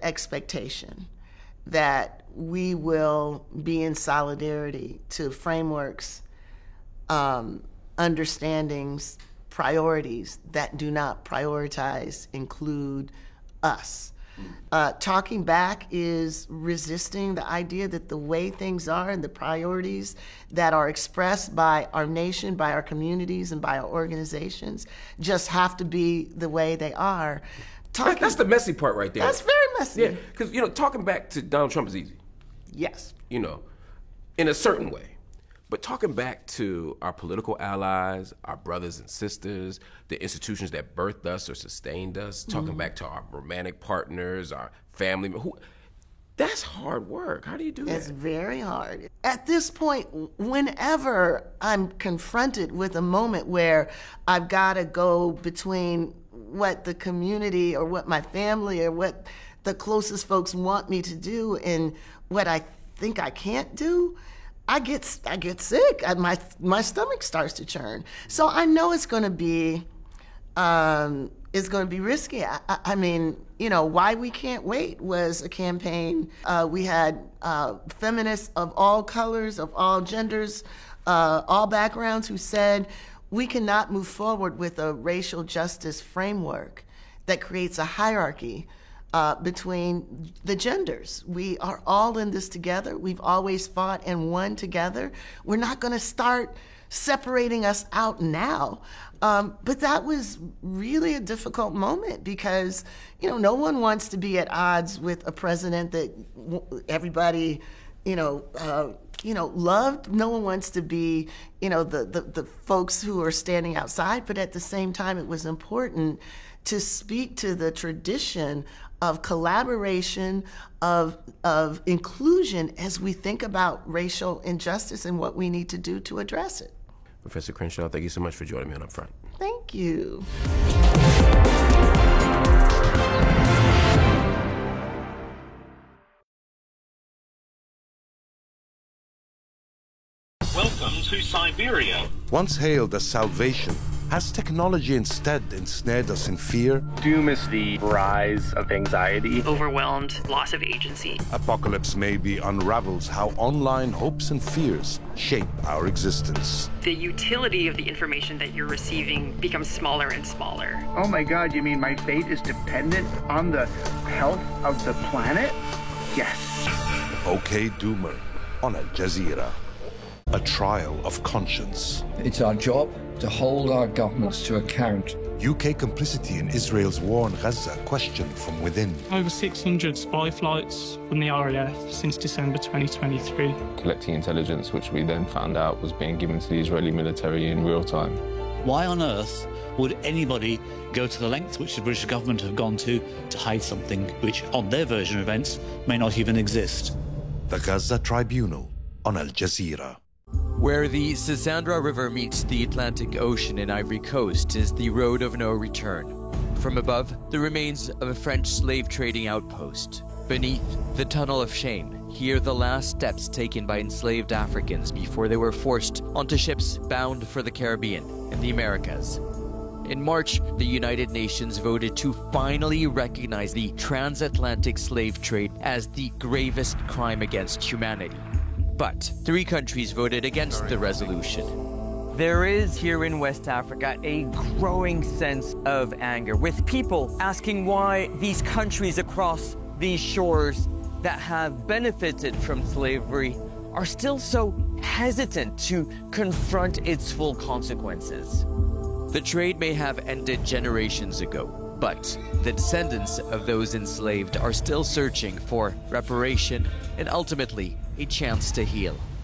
expectation that we will be in solidarity to frameworks, understandings, priorities that do not prioritize, include us. Talking back is resisting the idea that the way things are and the priorities that are expressed by our nation, by our communities, and by our organizations just have to be the way they are. That's the messy part right there. That's very messy. Yeah, because, talking back to Donald Trump is easy. Yes. In a certain way. But talking back to our political allies, our brothers and sisters, the institutions that birthed us or sustained us, talking back to our romantic partners, our family, that's hard work. How do you do that? It's very hard. At this point, whenever I'm confronted with a moment where I've got to go between what the community or what my family or what the closest folks want me to do and what I think I can't do, I get sick. My stomach starts to churn. So I know it's going to be risky. I mean, Why We Can't Wait was a campaign. We had feminists of all colors, of all genders, all backgrounds who said we cannot move forward with a racial justice framework that creates a hierarchy between the genders. We are all in this together. We've always fought and won together. We're not going to start separating us out now. But that was really a difficult moment because, no one wants to be at odds with a president that everybody, loved. No one wants to be, the folks who are standing outside. But at the same time, it was important to speak to the tradition of collaboration, of inclusion as we think about racial injustice and what we need to do to address it. Professor Crenshaw, thank you so much for joining me on Upfront. Thank you. Welcome to Siberia. Once hailed as salvation, has technology instead ensnared us in fear? Doom is the rise of anxiety. Overwhelmed, loss of agency. Apocalypse maybe unravels how online hopes and fears shape our existence. The utility of the information that you're receiving becomes smaller and smaller. Oh my God, you mean my fate is dependent on the health of the planet? Yes. OK Doomer on Al Jazeera. A trial of conscience. It's our job to hold our governments to account. UK complicity in Israel's war on Gaza questioned from within. Over 600 spy flights from the RAF since December 2023. Collecting intelligence, which we then found out was being given to the Israeli military in real time. Why on earth would anybody go to the lengths which the British government have gone to hide something which, on their version of events, may not even exist? The Gaza Tribunal on Al Jazeera. Where the Cassandra River meets the Atlantic Ocean in Ivory Coast is the road of no return. From above, the remains of a French slave trading outpost. Beneath, the Tunnel of Shame. Here, the last steps taken by enslaved Africans before they were forced onto ships bound for the Caribbean and the Americas. In March, the United Nations voted to finally recognize the transatlantic slave trade as the gravest crime against humanity. But 3 countries voted against the resolution. There is here in West Africa a growing sense of anger, with people asking why these countries across these shores that have benefited from slavery are still so hesitant to confront its full consequences. The trade may have ended generations ago, but the descendants of those enslaved are still searching for reparation and ultimately a chance to heal.